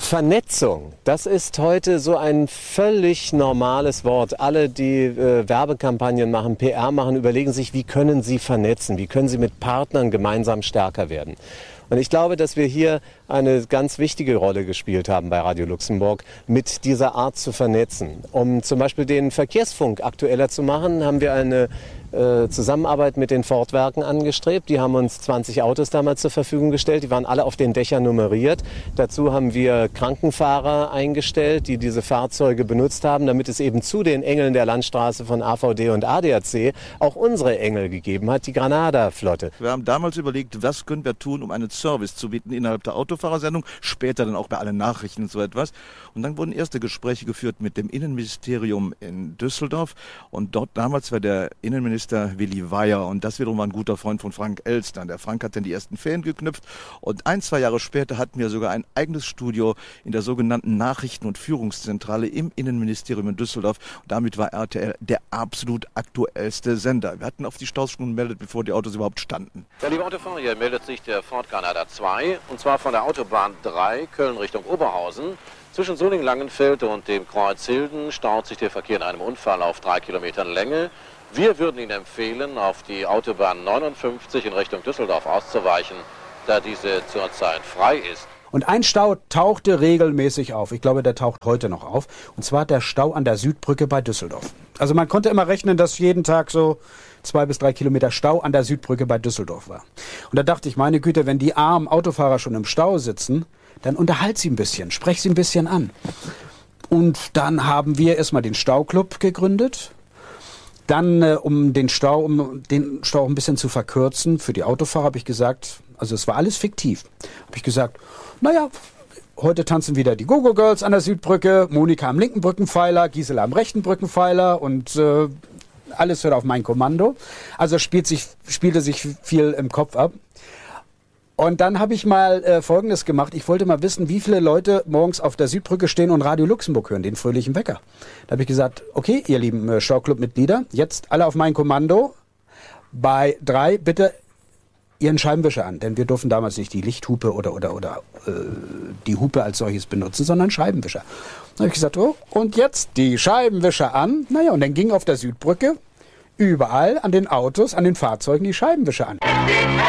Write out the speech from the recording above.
Vernetzung, das ist heute so ein völlig normales Wort. Alle, die Werbekampagnen machen, PR machen, überlegen sich, wie können sie vernetzen, wie können sie mit Partnern gemeinsam stärker werden. Und ich glaube, dass wir hier eine ganz wichtige Rolle gespielt haben bei Radio Luxemburg, mit dieser Art zu vernetzen. Um zum Beispiel den Verkehrsfunk aktueller zu machen, haben wir eine Zusammenarbeit mit den Ford-Werken angestrebt. Die haben uns 20 Autos damals zur Verfügung gestellt. Die waren alle auf den Dächern nummeriert. Dazu haben wir Krankenfahrer eingestellt, die diese Fahrzeuge benutzt haben, damit es eben zu den Engeln der Landstraße von AVD und ADAC auch unsere Engel gegeben hat, die Granada-Flotte. Wir haben damals überlegt, was können wir tun, um einen Service zu bieten innerhalb der Autofahrersendung, später dann auch bei allen Nachrichten und so etwas. Und dann wurden erste Gespräche geführt mit dem Innenministerium in Düsseldorf. Und dort damals war der Innenminister Willi Weyer, und das wiederum war ein guter Freund von Frank Elstner. Der Frank hat dann die ersten Fäden geknüpft, und 1-2 Jahre später hatten wir sogar ein eigenes Studio in der sogenannten Nachrichten- und Führungszentrale im Innenministerium in Düsseldorf. Und damit war RTL der absolut aktuellste Sender. Wir hatten auf die Stausstunden gemeldet, bevor die Autos überhaupt standen. Ja, liebe Autofahrer, hier meldet sich der Ford Granada 2, und zwar von der Autobahn 3 Köln Richtung Oberhausen. Zwischen Solingen-Langenfeld und dem Kreuz Hilden staut sich der Verkehr in einem Unfall auf 3 Kilometern Länge. Wir würden Ihnen empfehlen, auf die Autobahn 59 in Richtung Düsseldorf auszuweichen, da diese zurzeit frei ist. Und ein Stau tauchte regelmäßig auf. Ich glaube, der taucht heute noch auf. Und zwar der Stau an der Südbrücke bei Düsseldorf. Also man konnte immer rechnen, dass jeden Tag so 2 bis 3 Kilometer Stau an der Südbrücke bei Düsseldorf war. Und da dachte ich, meine Güte, wenn die armen Autofahrer schon im Stau sitzen, dann unterhalt sie ein bisschen, sprech sie ein bisschen an. Und dann haben wir erstmal den Stauclub gegründet. Dann, um den Stau ein bisschen zu verkürzen, für die Autofahrer habe ich gesagt, also es war alles fiktiv, habe ich gesagt, naja, heute tanzen wieder die Go-Go Girls an der Südbrücke, Monika am linken Brückenpfeiler, Gisela am rechten Brückenpfeiler, und alles hört auf mein Kommando. Also spielte sich viel im Kopf ab. Und dann habe ich mal Folgendes gemacht. Ich wollte mal wissen, wie viele Leute morgens auf der Südbrücke stehen und Radio Luxemburg hören, den fröhlichen Wecker. Da habe ich gesagt, okay, ihr lieben Stauclub-Mitglieder, jetzt alle auf mein Kommando. Bei 3 bitte Ihren Scheibenwischer an, denn wir durften damals nicht die Lichthupe oder die Hupe als solches benutzen, sondern Scheibenwischer. Da habe ich gesagt, oh, und jetzt die Scheibenwischer an. Naja, und dann ging auf der Südbrücke überall an den Autos, an den Fahrzeugen die Scheibenwischer an.